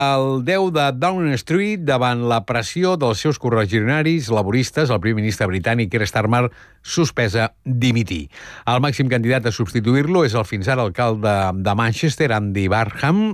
El 10 de Downing Street, davant la pressió dels seus correligionaris laboristes, el primer ministre britànic Keir Starmer sospesa dimitir. El màxim candidat a substituir-lo és el fins ara alcalde de Manchester, Andy Barham,